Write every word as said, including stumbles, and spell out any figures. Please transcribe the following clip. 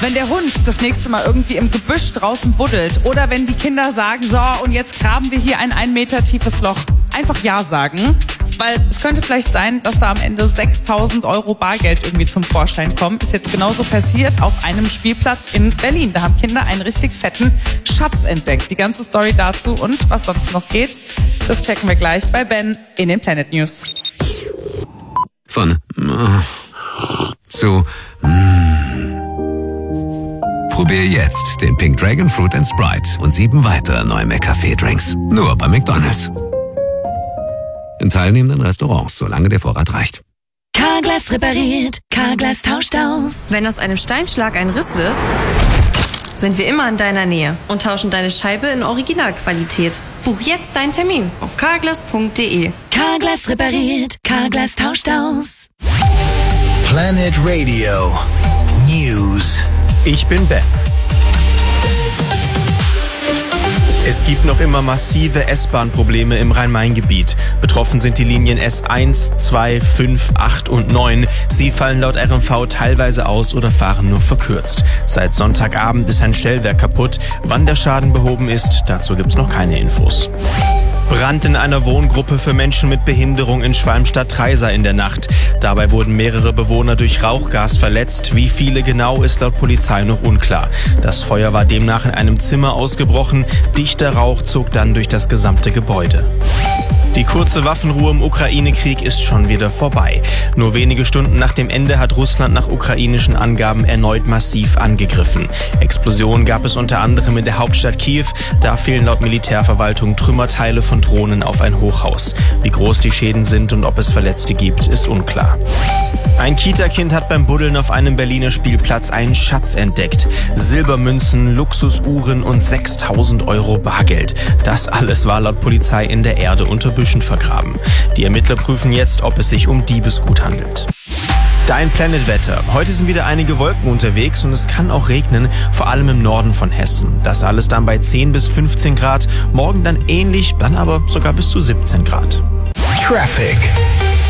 Wenn der Hund das nächste Mal irgendwie im Gebüsch draußen buddelt oder wenn die Kinder sagen, so, und jetzt graben wir hier ein ein Meter tiefes Loch, einfach Ja sagen. Weil es könnte vielleicht sein, dass da am Ende sechstausend Euro Bargeld irgendwie zum Vorschein kommen. Ist jetzt genauso passiert auf einem Spielplatz in Berlin. Da haben Kinder einen richtig fetten Schatz entdeckt. Die ganze Story dazu und was sonst noch geht, das checken wir gleich bei Ben in den Planet News. Von äh, zu mm. Probier jetzt den Pink Dragon Fruit and Sprite und sieben weitere neue McCafé-Drinks. Nur bei McDonald's. In teilnehmenden Restaurants, solange der Vorrat reicht. Carglass repariert, Carglass tauscht aus. Wenn aus einem Steinschlag ein Riss wird, sind wir immer in deiner Nähe und tauschen deine Scheibe in Originalqualität. Buch jetzt deinen Termin auf carglass punkt de. Carglass repariert, Carglass tauscht aus. Planet Radio News. Ich bin Ben. Es gibt noch immer massive S-Bahn-Probleme im Rhein-Main-Gebiet. Betroffen sind die Linien S eins, zwei, fünf, acht und neun. Sie fallen laut R M V teilweise aus oder fahren nur verkürzt. Seit Sonntagabend ist ein Stellwerk kaputt. Wann der Schaden behoben ist, dazu gibt's noch keine Infos. Brand in einer Wohngruppe für Menschen mit Behinderung in Schwalmstadt-Treysa in der Nacht. Dabei wurden mehrere Bewohner durch Rauchgas verletzt. Wie viele genau, ist laut Polizei noch unklar. Das Feuer war demnach in einem Zimmer ausgebrochen. Dichter Rauch zog dann durch das gesamte Gebäude. Die kurze Waffenruhe im Ukraine-Krieg ist schon wieder vorbei. Nur wenige Stunden nach dem Ende hat Russland nach ukrainischen Angaben erneut massiv angegriffen. Explosionen gab es unter anderem in der Hauptstadt Kiew. Da fehlen laut Militärverwaltung Trümmerteile von Drohnen auf ein Hochhaus. Wie groß die Schäden sind und ob es Verletzte gibt, ist unklar. Ein Kita-Kind hat beim Buddeln auf einem Berliner Spielplatz einen Schatz entdeckt. Silbermünzen, Luxusuhren und sechstausend Euro Bargeld. Das alles war laut Polizei in der Erde unter Büschen vergraben. Die Ermittler prüfen jetzt, ob es sich um Diebesgut handelt. Dein Planet-Wetter. Heute sind wieder einige Wolken unterwegs und es kann auch regnen, vor allem im Norden von Hessen. Das alles dann bei zehn bis fünfzehn Grad. Morgen dann ähnlich, dann aber sogar bis zu siebzehn Grad. Traffic.